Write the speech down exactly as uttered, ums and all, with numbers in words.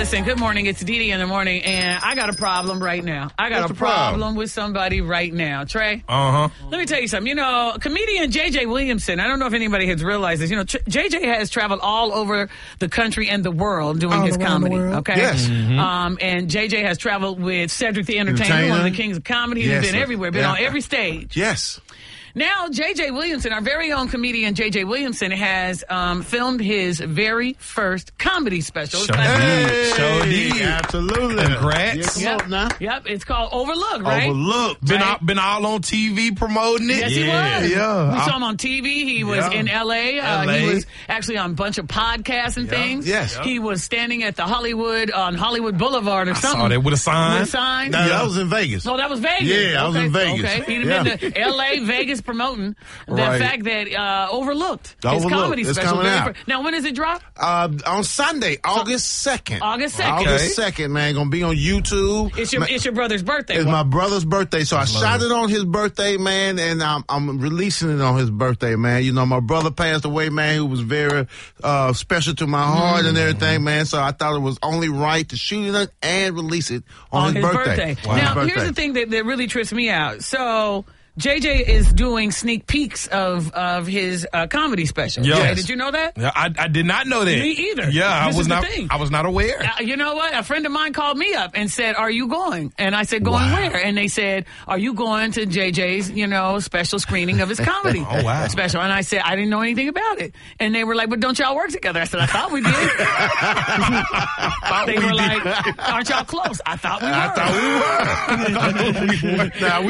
listen, good morning. It's Dee Dee in the morning, and I got a problem right now. I got What's a the problem? problem with somebody right now. Trey? Uh-huh. Let me tell you something. You know, comedian J J Williamson, I don't know if anybody has realized this. You know, J J has traveled all over the country and the world doing All his around comedy. the world. Okay? Yes. Mm-hmm. Um, and J J has traveled with Cedric the Entertainer, Entertainer. one of the kings of comedy. Yes, He's been sir. everywhere, been Yeah. on every stage. Yes. Now, J J Williamson, our very own comedian J J Williamson, has um, filmed his very first comedy special. It's Sure called- did. Sure did. Absolutely. Congrats. Yeah, come on now. Yep, it's called Overlook, right? Overlooked. Been Right. all, been all on T V promoting it. Yes, he yeah, was. Yeah. We I- saw him on T V. He was Yeah. in L A. Uh, L A. He was actually on a bunch of podcasts and Yeah. things. Yes. He was standing at the Hollywood, on Hollywood Boulevard or I something. saw that with a sign. With a sign. No, that was in Vegas. No, that was Vegas. Yeah, I was Okay, in Vegas. Okay, he'd Yeah. been to L A, Vegas promoting the Right. fact that uh, Overlooked, his Overlooked. comedy It's special. coming very out. fir- Now, when does it drop? Uh, on Sunday, August second. August second. August second, man. Gonna be on YouTube. It's your Man, it's your brother's birthday. it's my brother's birthday, so I shot it. it on his birthday, man, and I'm, I'm releasing it on his birthday, man. You know, my brother passed away, man, who was very uh, special to my heart and everything, man. So I thought it was only right to shoot it and release it on, on his birthday. On his Now, birthday. here's the thing that, that really trips me out. So, J J is doing sneak peeks of of his uh, comedy special. Yes. Okay, did you know that? Yeah, I, I did not know that. Me either. Yeah, This I was is the not. thing. I was not aware. Uh, you know what? A friend of mine called me up and said, "Are you going?" And I said, "Going Wow. where?" And they said, "Are you going to J J's, you know, special screening of his comedy Oh, wow. special?" And I said, "I didn't know anything about it." And they were like, "But don't y'all work together?" I said, "I thought we did." they we were did. like, "Aren't y'all close?" I thought we were. I thought we were. now, we